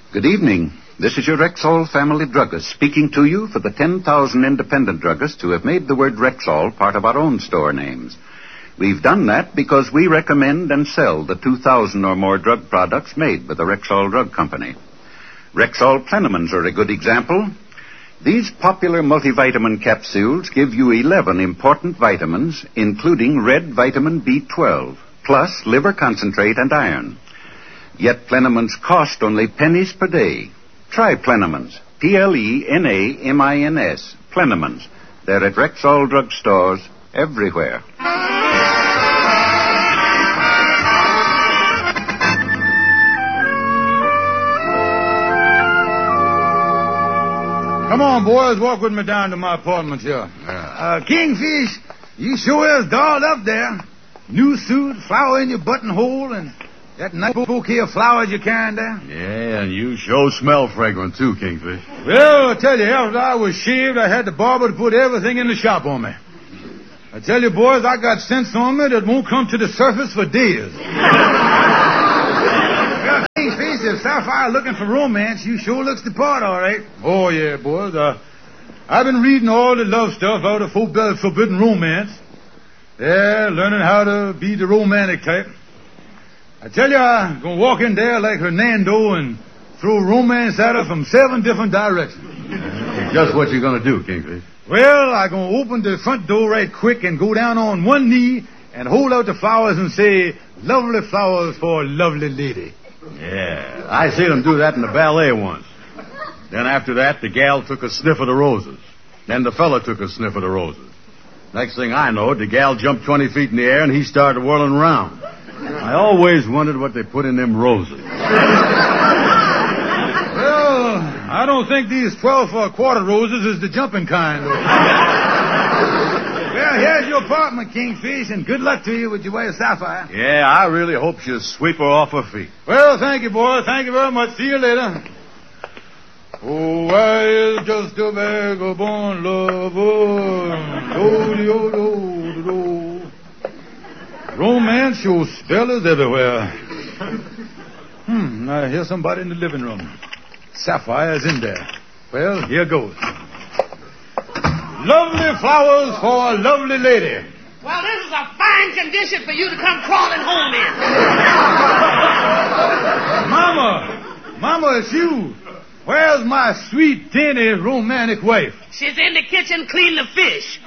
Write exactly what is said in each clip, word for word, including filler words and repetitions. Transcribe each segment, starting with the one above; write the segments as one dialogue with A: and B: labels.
A: Good evening. This is your Rexall family druggist speaking to you for the ten thousand independent druggists who have made the word Rexall part of our own store names. We've done that because we recommend and sell the two thousand or more drug products made by the Rexall Drug Company. Rexall Plenamins are a good example. These popular multivitamin capsules give you eleven important vitamins, including red vitamin B twelve, plus liver concentrate and iron. Yet Plenamins cost only pennies per day. Try Plenamins. P L E N A M I N S. Plenamins. They're at Rexall drug stores everywhere.
B: Come on, boys. Walk with me down to my apartment here. Uh, Kingfish, you sure is dolled up there. New suit, flower in your buttonhole, and that nice bouquet of flowers you're carrying there.
C: Yeah, and you sure smell fragrant, too, Kingfish.
B: Well, I tell you, after I was shaved, I had the barber to put everything in the shop on me. I tell you, boys, I got sense on me that won't come to the surface for days. Well, Kingfish, if Sapphire looking for romance, you sure looks the part, all right. Oh, yeah, boys. Uh, I've been reading all the love stuff out of Forbidden Romance. Yeah, learning how to be the romantic type. I tell you, I'm going to walk in there like Hernando and throw romance at her from seven different directions.
C: Just what you going to do, Kingfish?
B: Well, I'm going to open the front door right quick and go down on one knee and hold out the flowers and say, lovely flowers for a lovely lady.
C: Yeah, I seen him do that in the ballet once. Then after that, the gal took a sniff of the roses. Then the fella took a sniff of the roses. Next thing I know, the gal jumped twenty feet in the air and he started whirling around. I always wondered what they put in them roses.
B: Well, I don't think these twelve for a quarter roses is the jumping kind, though. Well, here's your apartment, Kingfish, and good luck to you with your wife, Sapphire.
C: Yeah, I really hope she'll sweep her off her feet.
B: Well, thank you, boy. Thank you very much. See you later. Oh, I is just a vagabond lover. Do-de-o-do-de-do. Romance shows spellers everywhere. Hmm, I hear somebody in the living room. Sapphire's in there. Well, here goes. Lovely flowers for a lovely lady.
D: Well, this is a fine condition for you to come crawling home in.
B: Mama! Mama, it's you. Where's my sweet, dainty, romantic wife?
D: She's in the kitchen cleaning the fish.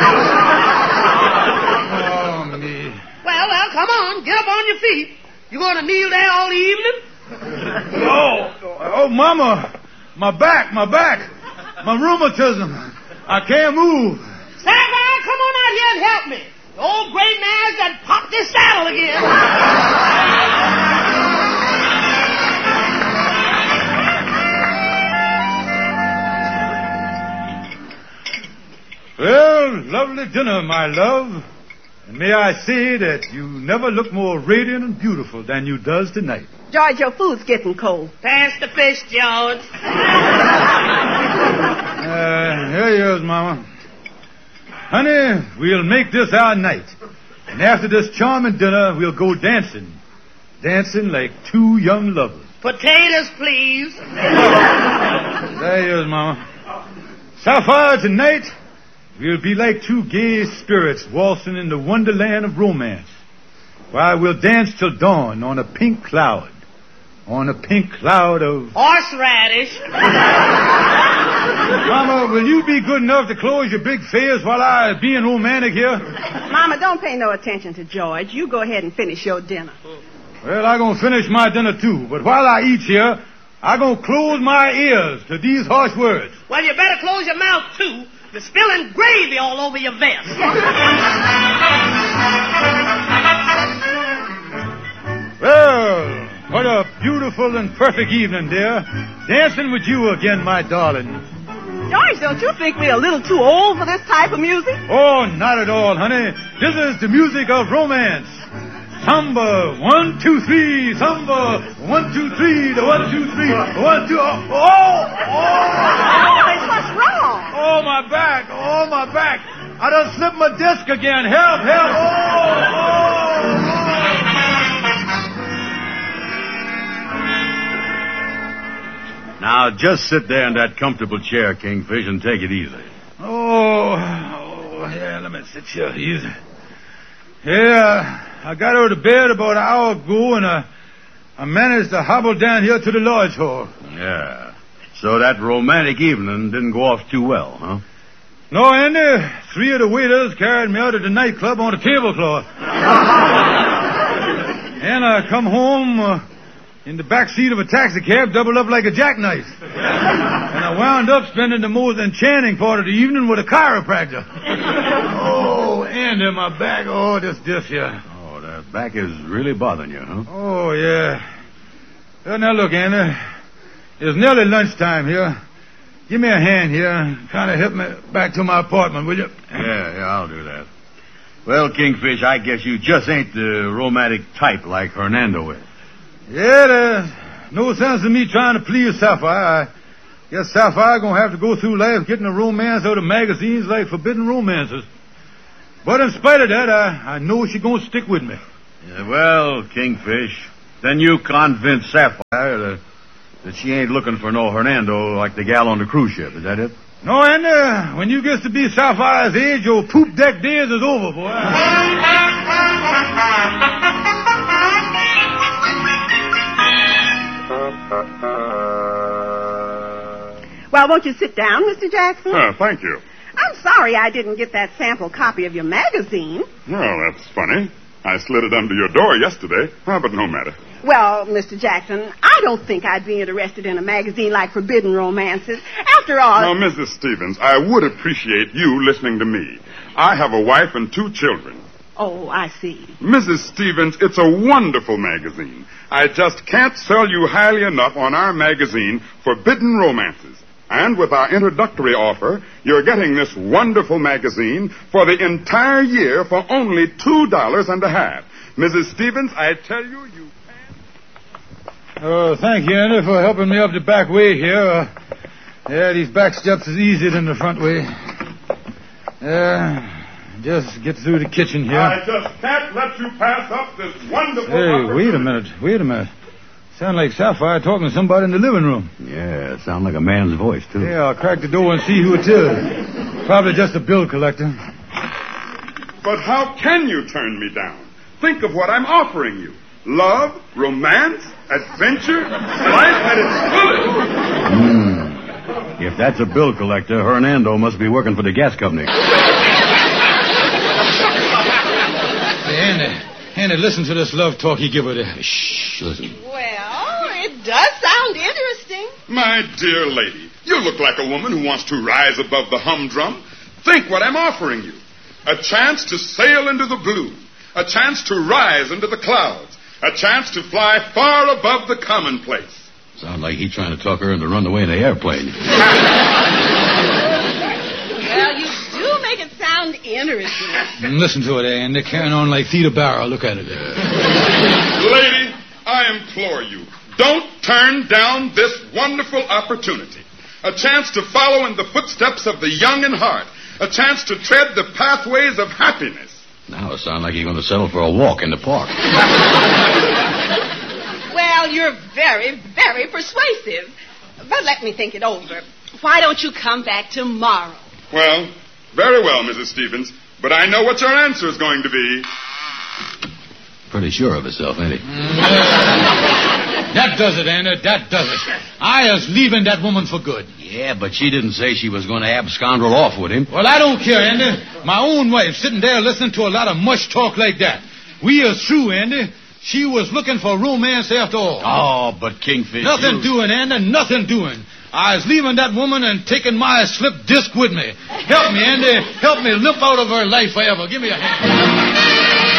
B: Oh, me.
D: Well, well, come on. Get up on your feet. You going to kneel there all the evening?
B: Oh, oh, Mama. My back, my back. My rheumatism. I can't move.
D: Sapphire, come on out here and help me. The old gray mare's done popped this saddle again.
B: Well, lovely dinner, my love. And may I say that you never look more radiant and beautiful than you does tonight.
E: George, your food's getting cold.
D: Pass the fish, George.
B: Uh, here you is, Mama. Honey, we'll make this our night. And after this charming dinner, we'll go dancing. Dancing like two young lovers.
D: Potatoes, please.
B: There you is, Mama. Sapphire, tonight, we'll be like two gay spirits waltzing in the wonderland of romance. Why, we'll dance till dawn on a pink cloud. On a pink cloud of...
D: horseradish.
B: Mama, will you be good enough to close your big face while I being romantic here?
E: Mama, don't pay no attention to George. You go ahead and finish your dinner.
B: Well, I'm going to finish my dinner, too. But while I eat here, I'm going to close my ears to these harsh words.
D: Well, you better close your mouth, too. You're spilling gravy all over your vest.
B: Well... what a beautiful and perfect evening, dear. Dancing with you again, my darling.
E: George, don't you think we're a little too old for this type of music?
B: Oh, not at all, honey. This is the music of romance. Samba, one, two, three. Samba, one, two, three. The one, two, three. The one, two, oh, oh, oh.
E: George, what's wrong?
B: Oh, my back. Oh, my back. I done slipped my disc again. Help, help. Oh, oh, oh.
C: Now, just sit there in that comfortable chair, Kingfish, and take it easy.
B: Oh, oh yeah, let me sit here easy. Yeah, I got out of bed about an hour ago, and I, I managed to hobble down here to the lodge hall.
C: Yeah. So that romantic evening didn't go off too well, huh?
B: No, Andy. Three of the waiters carried me out of the nightclub on a tablecloth. And I come home uh, in the back seat of a taxi cab, doubled up like a jackknife. And I wound up spending the most enchanting part of the evening with a chiropractor. Oh, Andy, my back. Oh, this, this, yeah.
C: Oh, that back is really bothering you, huh?
B: Oh, yeah. Well, now, look, Andy. It's nearly lunchtime here. Give me a hand here. Kind of help me back to my apartment, will you?
C: Yeah, yeah, I'll do that. Well, Kingfish, I guess you just ain't the romantic type like Hernando is.
B: Yeah, there's no sense in me trying to please Sapphire. I guess Sapphire gonna have to go through life getting a romance out of magazines like Forbidden Romances. But in spite of that, I, I know she's gonna stick with me.
C: Yeah, well, Kingfish, then you convince Sapphire that, that she ain't looking for no Hernando like the gal on the cruise ship. Is that it?
B: No, and uh, when you get to be Sapphire's age, your poop deck days is over, boy.
E: Well, won't you sit down, Mister Jackson?
F: Uh, thank you.
E: I'm sorry I didn't get that sample copy of your magazine.
F: Well, that's funny. I slid it under your door yesterday. Oh, but no matter.
E: Well, Mister Jackson, I don't think I'd be interested in a magazine like Forbidden Romances. After all...
F: Now, Missus Stevens, I would appreciate you listening to me. I have a wife and two children.
E: Oh, I see.
F: Missus Stevens, it's a wonderful magazine. I just can't sell you highly enough on our magazine, Forbidden Romances. And with our introductory offer, you're getting this wonderful magazine for the entire year for only two dollars and a half. Missus Stevens, I tell you, you can...
B: Oh, thank you, Andy, for helping me up the back way here. Uh, yeah, these back steps is easier than the front way. Yeah, just get through the kitchen here.
F: I just can't let you pass up this wonderful
B: Hey, wait a minute, wait a minute. Sound like Sapphire talking to somebody in the living room.
C: Yeah, it sounds like a man's voice, too.
B: Yeah, I'll crack the door and see who it is. Probably just a bill collector.
F: But how can you turn me down? Think of what I'm offering you. Love, romance, adventure, life at its fullest.
C: Mm. If that's a bill collector, Hernando must be working for the gas company.
B: Hey, Andy. Andy, listen to this love talk he give her there. Shh, listen.
E: Well, it does sound interesting.
F: My dear lady, you look like a woman who wants to rise above the humdrum. Think what I'm offering you. A chance to sail into the blue. A chance to rise into the clouds. A chance to fly far above the commonplace.
C: Sounds like he's trying to talk her into running away in the airplane.
E: Well, you do make it sound interesting.
B: Listen to it, Andy. Carrying on like Theda Barrow. Look at it there.
F: Lady, I implore you, don't turn down this wonderful opportunity. A chance to follow in the footsteps of the young in heart. A chance to tread the pathways of happiness.
C: Now it sounds like you're going to settle for a walk in the park.
E: Well, you're very, very persuasive. But let me think it over. Why don't you come back tomorrow?
F: Well, very well, Missus Stevens. But I know what your answer is going to be.
C: Pretty sure of herself, ain't he?
B: That does it, Andy. That does it. I is leaving that woman for good.
C: Yeah, but she didn't say she was going to abscondle off with him.
B: Well, I don't care, Andy. My own wife sitting there listening to a lot of mush talk like that. We is true, Andy. She was looking for romance after all.
C: Oh, but Kingfish...
B: Nothing
C: you...
B: doing, Andy. Nothing doing. I was leaving that woman and taking my slip disc with me. Help me, Andy. Help me limp out of her life forever. Give me a hand.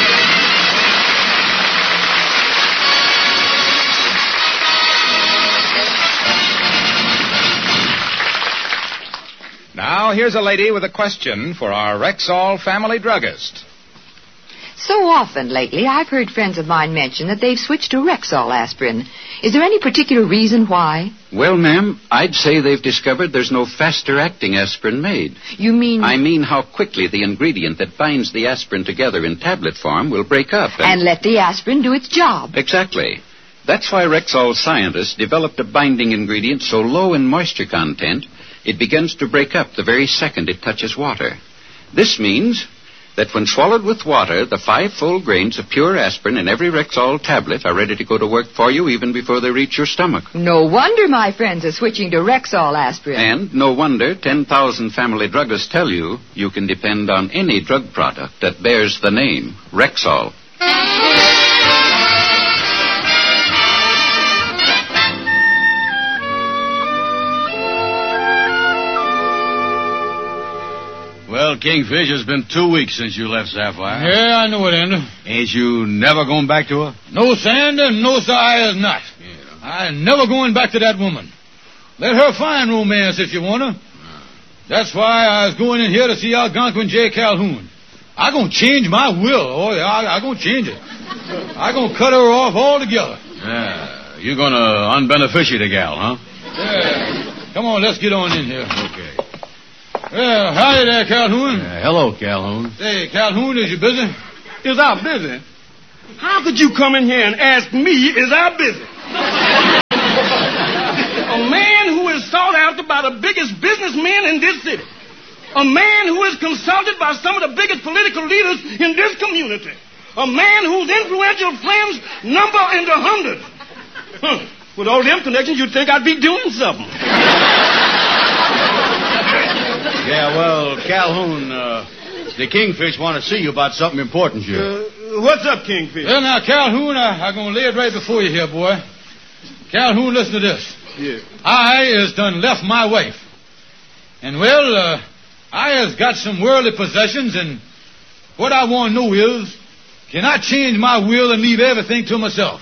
G: Now, here's a lady with a question for our Rexall family druggist.
H: So often lately, I've heard friends of mine mention that they've switched to Rexall aspirin. Is there any particular reason why?
A: Well, ma'am, I'd say they've discovered there's no faster-acting aspirin made.
H: You mean...
A: I mean how quickly the ingredient that binds the aspirin together in tablet form will break up. And,
H: and let the aspirin do its job.
A: Exactly. That's why Rexall scientists developed a binding ingredient so low in moisture content, it begins to break up the very second it touches water. This means that when swallowed with water, the five full grains of pure aspirin in every Rexall tablet are ready to go to work for you even before they reach your stomach.
H: No wonder my friends are switching to Rexall aspirin.
A: And no wonder ten thousand family druggists tell you you can depend on any drug product that bears the name Rexall.
C: Well, Kingfish, it's been two weeks since you left Sapphire.
B: Yeah, I know it, Andrew.
C: Ain't you never going back to her?
B: No, Sander, no, sir, I is not.
C: Yeah.
B: I'm never going back to that woman. Let her find romance if you want her. That's why I was going in here to see Algonquin J. Calhoun. I gonna change my will. Oh, yeah, I, I gonna change it. I gonna cut her off altogether.
C: Yeah, you're gonna unbeneficiate the gal, huh?
B: Yeah. Come on, let's get on in here.
C: Okay.
B: Well, howdy there, Calhoun.
C: Uh, hello, Calhoun.
B: Say, Calhoun, is you busy?
D: Is I busy? How could you come in here and ask me, is I busy? A man who is sought after by the biggest businessmen in this city. A man who is consulted by some of the biggest political leaders in this community. A man whose influential friends number in the hundreds. Huh. With all them connections, you'd think I'd be doing something.
C: Yeah, well, Calhoun, uh, the Kingfish want to see you about something important here.
D: Uh, what's up, Kingfish?
B: Well, now, Calhoun, I, I'm going to lay it right before you here, boy. Calhoun, listen to this.
D: Yeah.
B: I has done left my wife. And, well, uh, I has got some worldly possessions, and what I want to know is, can I change my will and leave everything to myself?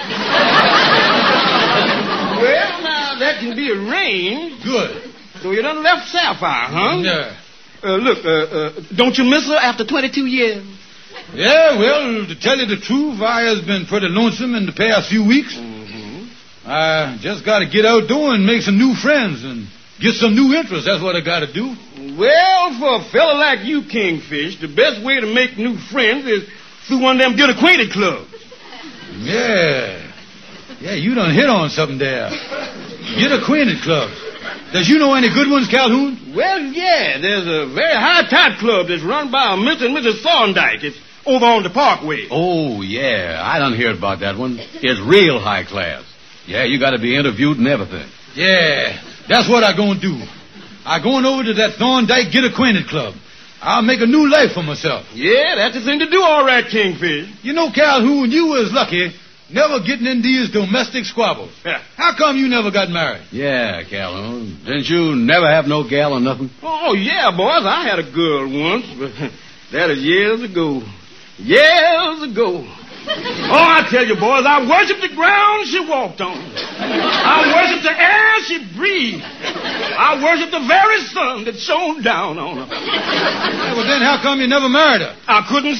D: Well, now, that can be arranged.
B: Good.
D: So you done left Sapphire, huh?
B: Yeah.
D: Uh, look, uh, uh, don't you miss her after twenty-two years?
B: Yeah, well, to tell you the truth, I has been pretty lonesome in the past few weeks.
D: Mm-hmm.
B: I just got to get outdoors and make some new friends and get some new interests. That's what I got to do.
D: Well, for a fella like you, Kingfish, the best way to make new friends is through one of them get acquainted clubs.
B: Yeah. Yeah, you done hit on something there. Get acquainted clubs. Does you know any good ones, Calhoun?
D: Well, yeah, there's a very high-tide club that's run by a Mister and Missus Thorndike. It's over on the Parkway.
C: Oh, yeah, I done heard about that one. It's real high class. Yeah, you got to be interviewed and everything.
B: Yeah, that's what I gonna do. I going over to that Thorndike Get Acquainted Club. I'll make a new life for myself.
D: Yeah, that's the thing to do, all right, Kingfish.
B: You know, Calhoun, you was lucky never getting in these domestic squabbles.
D: Yeah.
B: How come you never got married?
C: Yeah, Calhoun. Didn't you never have no gal or nothing?
D: Oh, yeah, boys, I had a girl once, but that is years ago. Years ago. Oh, I tell you, boys, I worshiped the ground she walked on. I worshiped the air she breathed. I worshiped the very sun that shone down on her.
B: Yeah, well, then how come you never married her?
D: I couldn't